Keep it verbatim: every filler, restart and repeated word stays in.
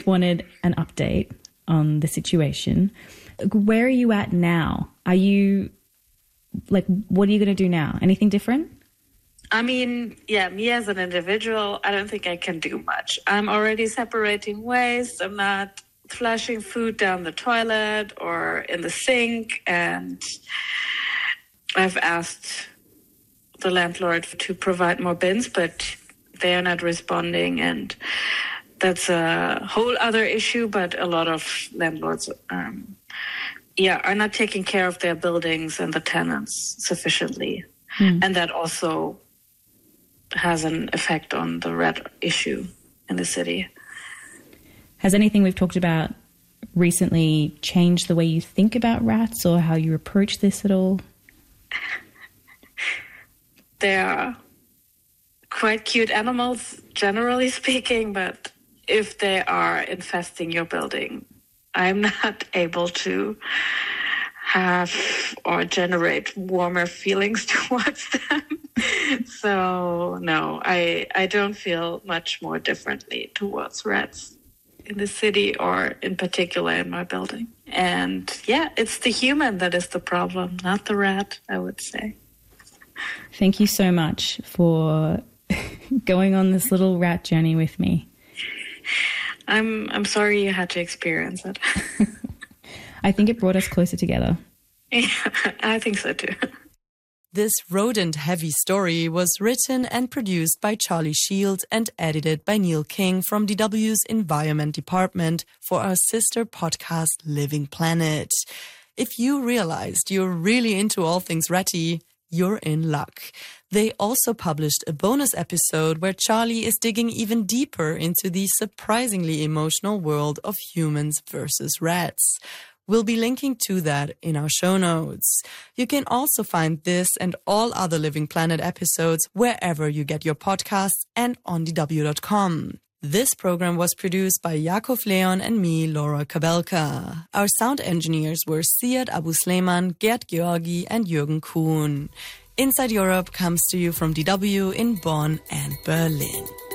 just wanted an update on the situation. Where are you at now? Are you, like, what are you going to do now? Anything different? I mean, yeah, me as an individual, I don't think I can do much. I'm already separating waste. I'm not flushing food down the toilet or in the sink. And I've asked the landlord to provide more bins, but they are not responding. And that's a whole other issue, but a lot of landlords um, yeah, are not taking care of their buildings and the tenants sufficiently. Mm. And that also has an effect on the rat issue in the city. Has anything we've talked about recently changed the way you think about rats or how you approach this at all? They are quite cute animals, generally speaking, but if they are infesting your building, I'm not able to have or generate warmer feelings towards them. So, no, I I don't feel much more differently towards rats in the city or in particular in my building. And yeah, it's the human that is the problem, not the rat, I would say. Thank you so much for going on this little rat journey with me. I'm I'm sorry you had to experience it. I think it brought us closer together. Yeah, I think so too. This rodent-heavy story was written and produced by Charlie Shield and edited by Neil King from D W's Environment Department for our sister podcast Living Planet. If you realized you're really into all things ratty, you're in luck. They also published a bonus episode where Charlie is digging even deeper into the surprisingly emotional world of humans versus rats. We'll be linking to that in our show notes. You can also find this and all other Living Planet episodes wherever you get your podcasts and on D W dot com. This program was produced by Yakov Leon and me, Laura Kabelka. Our sound engineers were Siad Abu Sleiman, Gerd Georgi and Jürgen Kuhn. Inside Europe comes to you from D W in Bonn and Berlin.